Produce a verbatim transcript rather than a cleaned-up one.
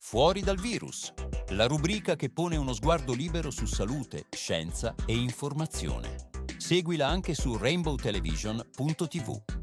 Fuori dal virus, la rubrica che pone uno sguardo libero su salute, scienza e informazione. Seguila anche su rainbow television punto tivù.